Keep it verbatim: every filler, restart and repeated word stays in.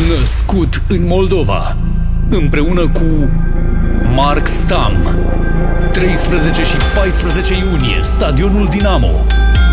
Născut în Moldova, împreună cu Mark Stam. treisprezece și paisprezece iunie, Stadionul Dinamo.